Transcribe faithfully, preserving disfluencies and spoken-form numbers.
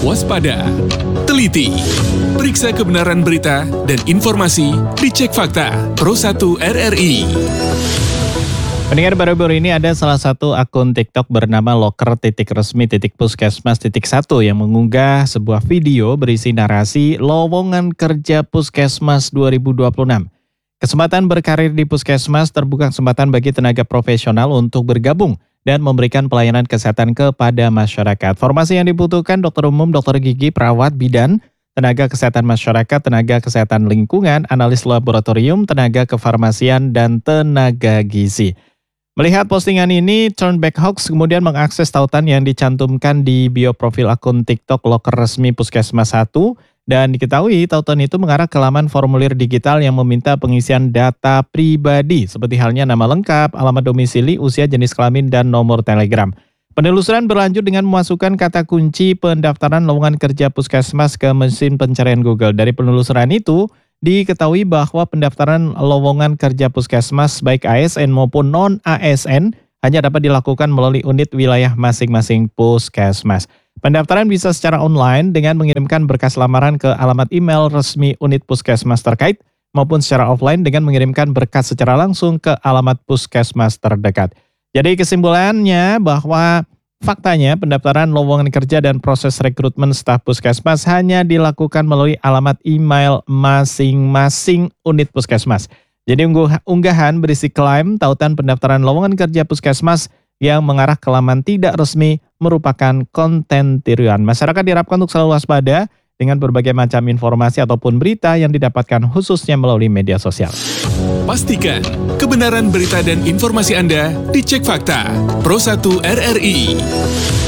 waspada, teliti, periksa kebenaran berita dan informasi, dicek fakta, Pro satu R R I. Pendengar, baru-baru ini ada salah satu akun TikTok bernama loker titik resmi titik puskesmas titik satu yang mengunggah sebuah video berisi narasi lowongan kerja puskesmas dua ribu dua puluh enam. Kesempatan berkarir di puskesmas terbuka kesempatan bagi tenaga profesional untuk bergabung dan memberikan pelayanan kesehatan kepada masyarakat. Formasi yang dibutuhkan dokter umum, dokter gigi, perawat, bidan, tenaga kesehatan masyarakat, tenaga kesehatan lingkungan, analis laboratorium, tenaga kefarmasian, dan tenaga gizi. Melihat postingan ini, Turnback Hoax kemudian mengakses tautan yang dicantumkan di bio profil akun TikTok loker resmi Puskesmas satu, dan diketahui tautan itu mengarah ke laman formulir digital yang meminta pengisian data pribadi, seperti halnya nama lengkap, alamat domisili, usia, jenis kelamin, dan nomor telegram. Penelusuran berlanjut dengan memasukkan kata kunci pendaftaran lowongan kerja puskesmas ke mesin pencarian Google. Dari penelusuran itu, diketahui bahwa pendaftaran lowongan kerja puskesmas baik A S N maupun non-A S N hanya dapat dilakukan melalui unit wilayah masing-masing puskesmas. Pendaftaran bisa secara online dengan mengirimkan berkas lamaran ke alamat email resmi unit puskesmas terkait maupun secara offline dengan mengirimkan berkas secara langsung ke alamat puskesmas terdekat. Jadi kesimpulannya bahwa faktanya pendaftaran lowongan kerja dan proses rekrutmen staf puskesmas hanya dilakukan melalui alamat email masing-masing unit puskesmas. Jadi unggahan berisi klaim tautan pendaftaran lowongan kerja puskesmas yang mengarah ke laman tidak resmi merupakan konten tiruan. Masyarakat diharapkan untuk selalu waspada dengan berbagai macam informasi ataupun berita yang didapatkan khususnya melalui media sosial. Pastikan kebenaran berita dan informasi Anda dicek fakta. Pro satu R R I.